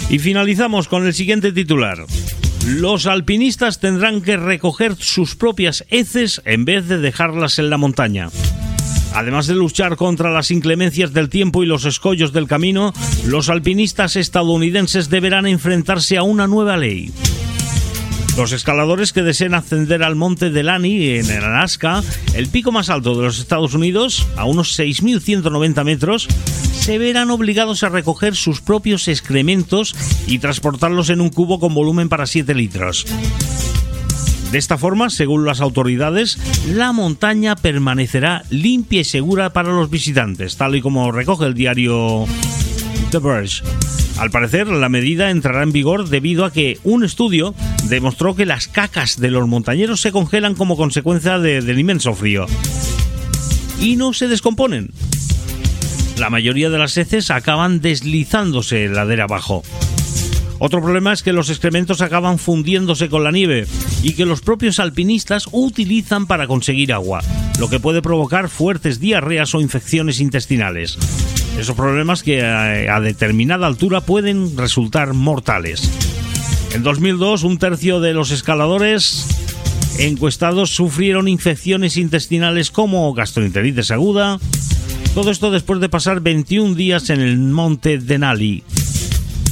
Y finalizamos con el siguiente titular. Los alpinistas tendrán que recoger sus propias heces en vez de dejarlas en la montaña. Además de luchar contra las inclemencias del tiempo y los escollos del camino, los alpinistas estadounidenses deberán enfrentarse a una nueva ley. Los escaladores que deseen ascender al monte Delaney en Alaska, el pico más alto de los Estados Unidos, a unos 6.190 metros, se verán obligados a recoger sus propios excrementos y transportarlos en un cubo con volumen para 7 litros. De esta forma, según las autoridades, la montaña permanecerá limpia y segura para los visitantes, tal y como recoge el diario The Verge. Al parecer, la medida entrará en vigor debido a que un estudio demostró que las cacas de los montañeros se congelan como consecuencia del inmenso frío y no se descomponen. La mayoría de las heces acaban deslizándose ladera abajo. Otro problema es que los excrementos acaban fundiéndose con la nieve y que los propios alpinistas utilizan para conseguir agua, lo que puede provocar fuertes diarreas o infecciones intestinales. Esos problemas que a determinada altura pueden resultar mortales. En 2002, un tercio de los escaladores encuestados sufrieron infecciones intestinales como gastroenteritis aguda. Todo esto después de pasar 21 días en el monte Denali.